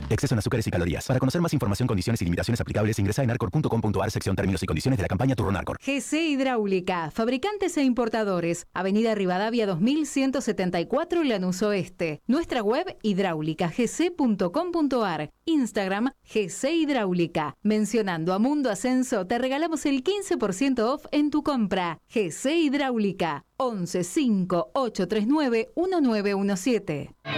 Exceso en azúcares y calorías. Para conocer más información, condiciones y limitaciones aplicables, ingresa en arcor.com.ar, sección términos y condiciones de la campaña Turrón Arcor. GC Hidráulica, fabricantes e importadores. Avenida Rivadavia 2174, Lanús Oeste. Nuestra web hidráulicagc.com.ar. Instagram GC Hidráulica. Mencionando a Mundo Ascenso, te regalamos el 15% off en tu compra. GC Hidráulica. 11 5 839 1917.